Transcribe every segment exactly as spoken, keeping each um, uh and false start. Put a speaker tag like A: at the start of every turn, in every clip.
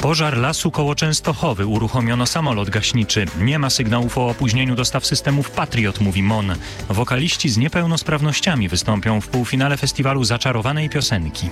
A: Pożar lasu koło Częstochowy. Uruchomiono samolot gaśniczy. Nie ma sygnałów o opóźnieniu dostaw systemów Patriot, mówi M O N. Wokaliści z niepełnosprawnościami wystąpią w półfinale festiwalu Zaczarowanej Piosenki.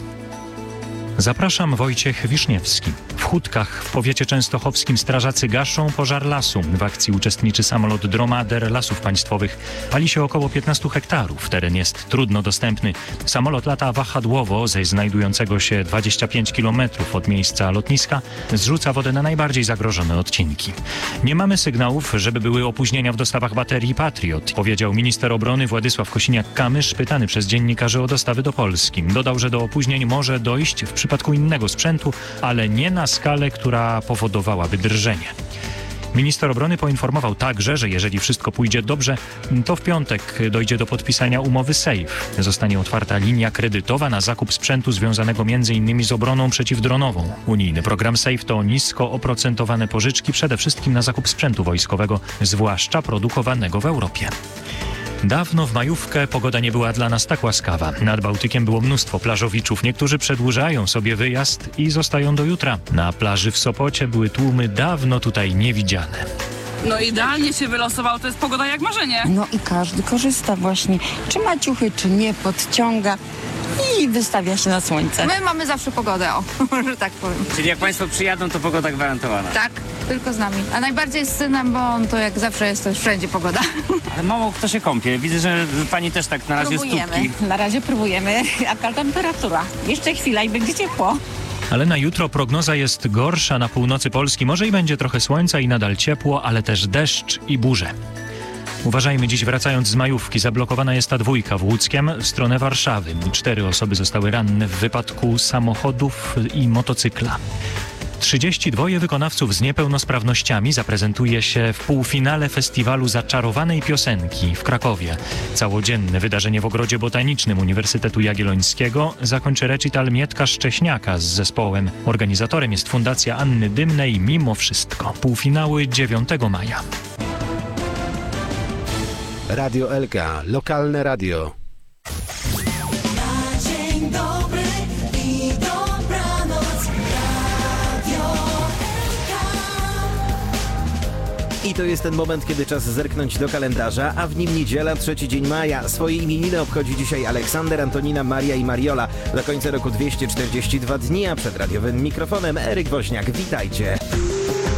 A: Zapraszam, Wojciech Wiszniewski. W Chódkach w powiecie częstochowskim strażacy gaszą pożar lasu. W akcji uczestniczy samolot Dromader Lasów Państwowych. Pali się około piętnaście hektarów. Teren jest trudno dostępny. Samolot lata wahadłowo ze znajdującego się dwadzieścia pięć kilometrów od miejsca lotniska. Zrzuca wodę na najbardziej zagrożone odcinki. Nie mamy sygnałów, żeby były opóźnienia w dostawach baterii Patriot, powiedział minister obrony Władysław Kosiniak-Kamysz, pytany przez dziennikarzy o dostawy do Polski. Dodał, że do opóźnień może dojść w W przypadku innego sprzętu, ale nie na skalę, która powodowałaby drżenie. Minister obrony poinformował także, że jeżeli wszystko pójdzie dobrze, to w piątek dojdzie do podpisania umowy SAFE. Zostanie otwarta linia kredytowa na zakup sprzętu związanego między innymi z obroną przeciwdronową. Unijny program SAFE to nisko oprocentowane pożyczki przede wszystkim na zakup sprzętu wojskowego, zwłaszcza produkowanego w Europie. Dawno w majówkę pogoda nie była dla nas tak łaskawa. Nad Bałtykiem było mnóstwo plażowiczów. Niektórzy przedłużają sobie wyjazd i zostają do jutra. Na plaży w Sopocie były tłumy dawno tutaj niewidziane.
B: No idealnie się wylosował, to jest pogoda jak marzenie.
C: No i każdy korzysta właśnie, czy ma ciuchy, czy nie, podciąga i wystawia się na słońce.
D: My mamy zawsze pogodę, o, że tak powiem.
E: Czyli jak państwo przyjadą, to pogoda gwarantowana?
D: Tak, tylko z nami. A najbardziej z synem, bo on to jak zawsze jest, to już wszędzie pogoda.
E: Ale mało kto się kąpie. Widzę, że pani też tak na razie
C: Próbujemy,
E: stópki.
C: na razie próbujemy, jaka temperatura. Jeszcze chwila i będzie ciepło.
A: Ale na jutro prognoza jest gorsza. Na północy Polski może i będzie trochę słońca i nadal ciepło, ale też deszcz i burze. Uważajmy, dziś wracając z majówki, zablokowana jest ta dwójka w Łódzkiem w stronę Warszawy. Cztery osoby zostały ranne w wypadku samochodów i motocykla. trzydzieści dwa wykonawców z niepełnosprawnościami zaprezentuje się w półfinale festiwalu Zaczarowanej Piosenki w Krakowie. Całodzienne wydarzenie w Ogrodzie Botanicznym Uniwersytetu Jagiellońskiego zakończy recital Mietka Szcześniaka z zespołem. Organizatorem jest Fundacja Anny Dymnej Mimo Wszystko. Półfinały dziewiątego maja.
F: Radio L K, lokalne radio.
G: Dzień dobry i dobranoc, Radio L K.
F: I to jest ten moment, kiedy czas zerknąć do kalendarza, a w nim niedziela, trzeci dzień maja. Swoje imieniny obchodzi dzisiaj Aleksander, Antonina, Maria i Mariola. Do końca roku dwieście czterdzieści dwa dni, a przed radiowym mikrofonem Eryk Woźniak. Witajcie.